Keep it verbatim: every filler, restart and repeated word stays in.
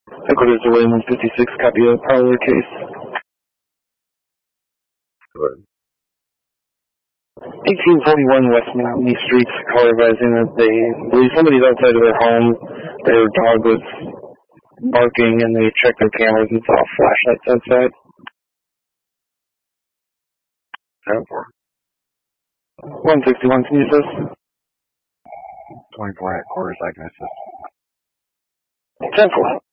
Headquarters to William one fifty-six, copy of Prowler case. Good. eighteen forty-one West Mountain Street, call advising that they believe somebody's outside of their home. Their dog was barking and they checked their cameras and saw flashlights outside. ten four. one sixty-one, can you assist? twenty-four headquarters, I can assist. ten four.